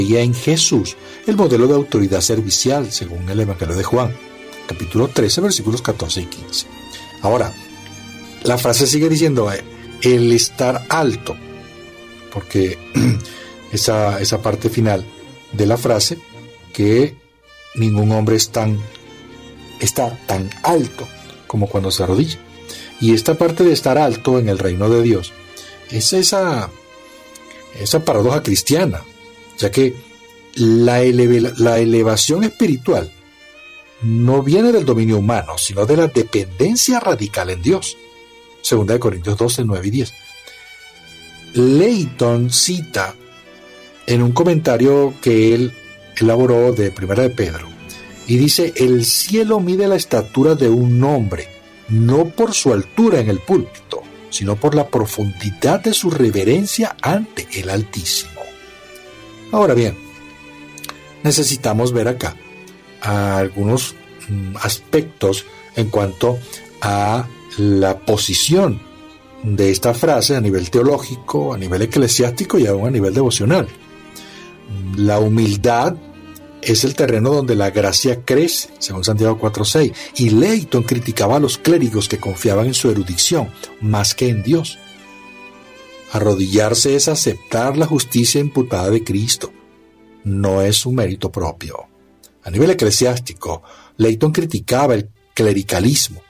en Jesús el modelo de autoridad servicial, según el Evangelio de Juan, capítulo 13, versículos 14 y 15. Ahora, la frase sigue diciendo el estar alto, porque esa parte final de la frase, que ningún hombre está tan alto como cuando se arrodilla. Y esta parte de estar alto en el reino de Dios es esa paradoja cristiana, ya que la elevación espiritual no viene del dominio humano, sino de la dependencia radical en Dios. 2 Corintios 12, 9 y 10. Layton cita en un comentario que él elaboró de Primera de Pedro, y dice: el cielo mide la estatura de un hombre, no por su altura en el púlpito, sino por la profundidad de su reverencia ante el Altísimo. Ahora bien, necesitamos ver acá algunos aspectos en cuanto a la posición de esta frase a nivel teológico, a nivel eclesiástico y aún a nivel devocional. La humildad es el terreno donde la gracia crece, según Santiago 4:6, y Layton criticaba a los clérigos que confiaban en su erudición más que en Dios. Arrodillarse es aceptar la justicia imputada de Cristo, no es un mérito propio. A nivel eclesiástico, Layton criticaba el clericalismo,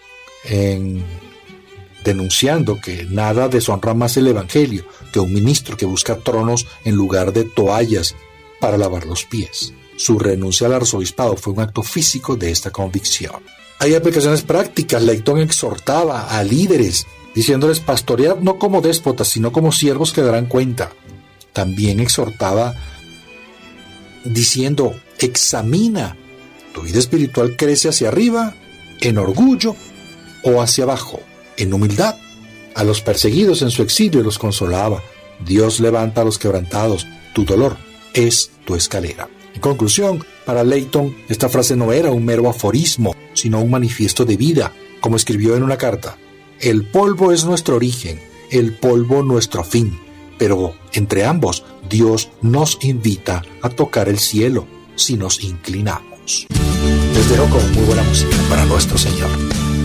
denunciando que nada deshonra más el Evangelio que un ministro que busca tronos en lugar de toallas para lavar los pies. Su renuncia al arzobispado fue un acto físico de esta convicción. Hay aplicaciones prácticas. Layton exhortaba a líderes, diciéndoles: pastoread no como déspotas, sino como siervos que darán cuenta. También exhortaba diciendo: examina, tu vida espiritual crece hacia arriba, en orgullo, o hacia abajo, en humildad. A los perseguidos en su exilio los consolaba. Dios levanta a los quebrantados. Tu dolor es tu escalera. En conclusión, para Layton, esta frase no era un mero aforismo, sino un manifiesto de vida, como escribió en una carta: el polvo es nuestro origen, el polvo nuestro fin, pero entre ambos Dios nos invita a tocar el cielo si nos inclinamos. Les dejo con muy buena música para nuestro Señor.